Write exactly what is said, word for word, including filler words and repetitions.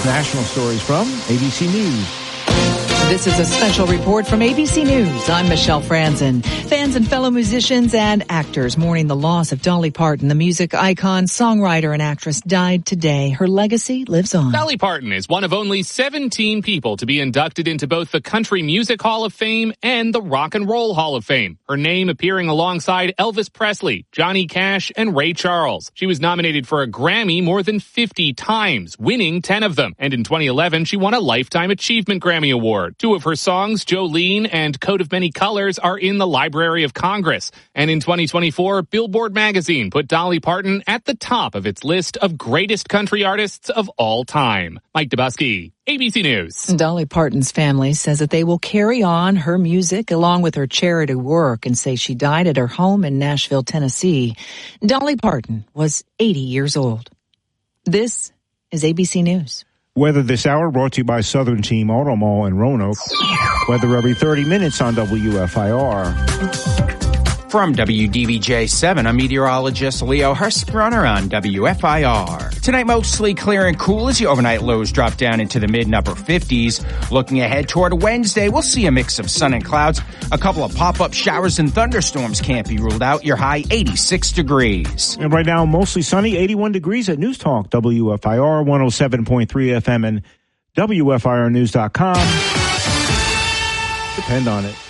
national stories from A B C News. This is a special report from A B C News. I'm Michelle Franzen. Fans and fellow musicians and actors mourning the loss of Dolly Parton. The music icon, songwriter, and actress died today. Her legacy lives on. Dolly Parton is one of only seventeen people to be inducted into both the Country Music Hall of Fame and the Rock and Roll Hall of Fame. Her name appearing alongside Elvis Presley, Johnny Cash, and Ray Charles. She was nominated for a Grammy more than fifty times, winning ten of them. And in twenty eleven, she won a Lifetime Achievement Grammy Award. Two of her songs, Jolene and Coat of Many Colors, are in the Library of Congress. And in twenty twenty-four, Billboard magazine put Dolly Parton at the top of its list of greatest country artists of all time. Mike Dubusky, A B C News. Dolly Parton's family says that they will carry on her music along with her charity work and say she died at her home in Nashville, Tennessee. Dolly Parton was eighty years old. This is A B C News. Weather this hour brought to you by Southern Team Auto Mall in Roanoke. Weather every thirty minutes on W F I R. From W D V J seven, I'm meteorologist Leo Hurst-Brunner on W F I R. Tonight, mostly clear and cool as the overnight lows drop down into the mid and upper fifties. Looking ahead toward Wednesday, we'll see a mix of sun and clouds. A couple of pop-up showers and thunderstorms can't be ruled out. Your high, eighty-six degrees. And right now, mostly sunny, eighty-one degrees at News Talk, W F I R, one oh seven point three F M and W F I R news dot com. Depend on it.